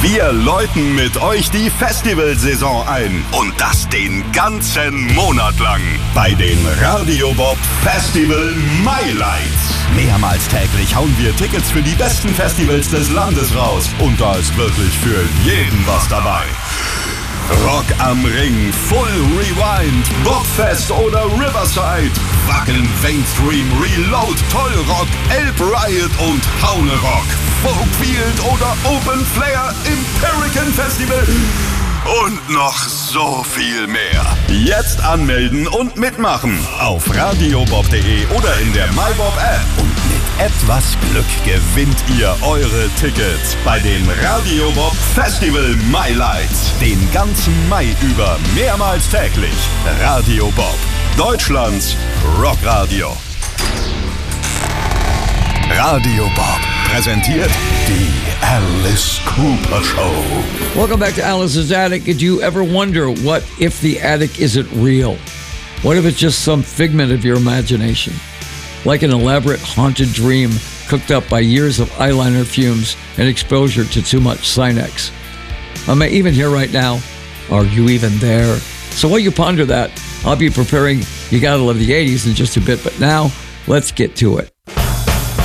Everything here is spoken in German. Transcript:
Wir läuten mit euch die Festivalsaison ein. Und das den ganzen Monat lang. Bei den Radio Bob Festival Highlights. Mehrmals täglich hauen wir Tickets für die besten Festivals des Landes raus. Und da ist wirklich für jeden was dabei. Rock am Ring, Full Rewind, Bobfest oder Riverside, Wacken, Mainstream, Reload, Tollrock, Elb Riot und Haune Rock, Folkfield oder Open Flair im Pelican Festival und noch so viel mehr. Jetzt anmelden und mitmachen auf radiobob.de oder in der MyBob App. Und mit etwas Glück gewinnt ihr eure Tickets bei den Radio Bob Festival Highlights. Den ganzen Mai über mehrmals täglich. Radio Bob, Deutschlands Rockradio. Radio Bob präsentiert die Alice Cooper Show. Welcome back to Alice's Attic. Did you ever wonder what if the attic isn't real? What if it's just some figment of your imagination? Like an elaborate haunted dream cooked up by years of eyeliner fumes and exposure to too much Sinex. I'm even here right now. Are you even there? So while you ponder that, I'll be preparing You Gotta Love the 80s in just a bit, but now let's get to it.